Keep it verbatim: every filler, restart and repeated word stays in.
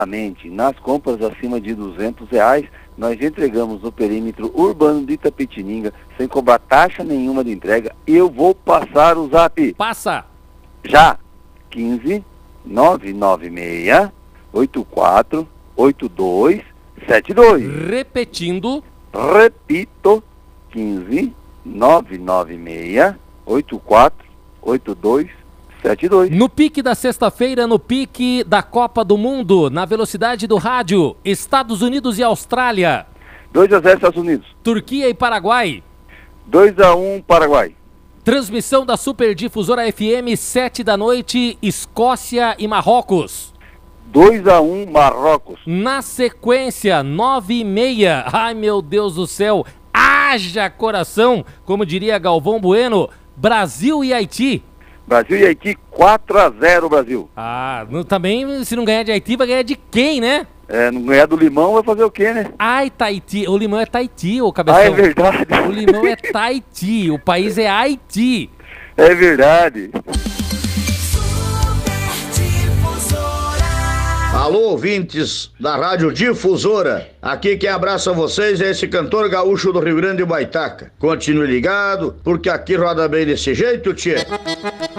Nas compras acima de duzentos reais, nós entregamos no perímetro urbano de Itapetininga, sem cobrar taxa nenhuma de entrega. Eu vou passar o zap. Passa! Já! quinze, nove nove seis, oito quatro, oito dois sete dois. Repetindo. Repito, quinze, nove nove seis, oito quatro, oito dois sete dois. No pique da sexta-feira, no pique da Copa do Mundo, na velocidade do rádio, Estados Unidos e Austrália. dois a zero Estados Unidos. Turquia e Paraguai. dois a um Paraguai. Transmissão da Superdifusora F M, sete da noite, Escócia e Marrocos. dois a um Marrocos. Na sequência, nove e meia. Ai, meu Deus do céu. Haja coração, como diria Galvão Bueno. Brasil e Haiti. Brasil e Haiti, quatro a zero Brasil. Ah, no, também, se não ganhar de Haiti, vai ganhar de quem, né? É, não ganhar do Limão vai fazer o quê, né? Ai, Tahiti. O Limão é Tahiti, ô cabeção. Ah, é verdade. O Limão é Tahiti, o país é Haiti. É verdade. Alô, ouvintes da Rádio Difusora. Aqui quem abraça vocês é esse cantor gaúcho do Rio Grande do Baitaca. Continue ligado, porque aqui roda bem desse jeito, tchê.